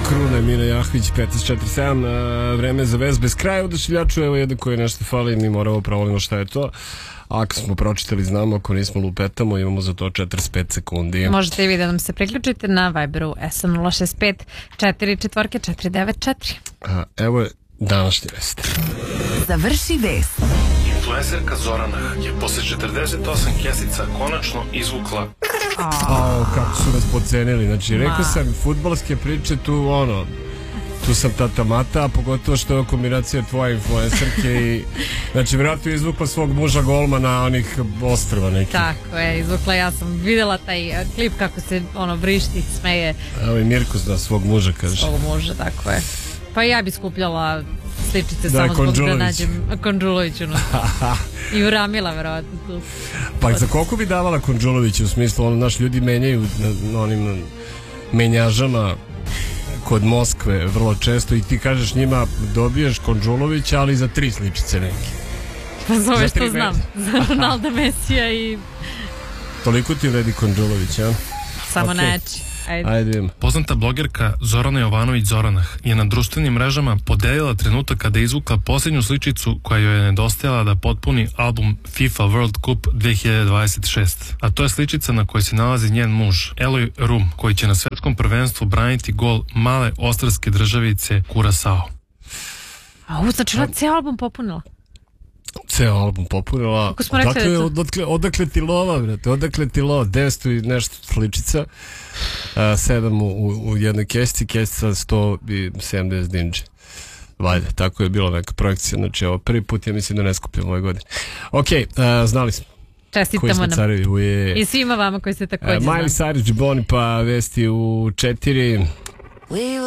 Kruna, Mina Jahović, 15:47, vreme za vez bez kraja. Odašiljaču, evo jedan koji nešto fali, mi moramo provolimo šta je to. Ako smo pročitali, znamo, ako nismo lupetamo, imamo za to 45 sekundi. Možete i vi da nam se priključite na Viberu SM065 44 Evo je današnja vest. Završi vest. Influencerka Zorana je posle 48 kesica konačno izvukla... Kako su nas pocenili. Znači, rekao sam, fudbalske priče tu, tu sam tata mata, a pogotovo što je ovo kombinacija tvoje influencerke i, znači, vjerojatno je izvukla svog muža golmana onih ostrva neki. Tako je, izvukla, ja sam vidjela taj klip kako se vrišti, smeje. Evo i Mirko zna svog muža, kaže. Svog muža, tako je. Pa ja bi skupljala sličice samo zbog da nađem Konđuloviću i uramila verovatno tu. Pa za koliko bi davala Konđuloviću, u smislu, naš ljudi menjaju na onim menjažama kod Moskve vrlo često i ti kažeš njima dobiješ Konđulovića, ali za 3 sličice neke. Pa zove što znam, za Ronalda, Mesija i... Toliko ti vredi Konđulović, ja? Samo neći. Ajde. Poznata blogerka Zorana Jovanović Zoranah je na društvenim mrežama podelila trenutak kada je izvukla posljednju sličicu koja joj je nedostajala da potpuni album FIFA World Cup 2026. A to je sličica na kojoj se nalazi njen muž, Eloy Rum, koji će na svetskom prvenstvu braniti gol male ostrvske državice Kurasao. Znači ona cijel album popunila? Ceo album popunila. Odakle ti lova, brate? Odakle ti lova? 900 i nešto sličica, 7 u jednoj kesici, kesica 170 dinđe. Valjda, tako je bila neka projekcija. Znači, ovo prvi put, ja mislim da ne skupljamo ove godine. Ok, znali smo. Čestitamo nam. I svima vama koji ste također znali. Miley Cyrus, Boni, pa vesti u 4.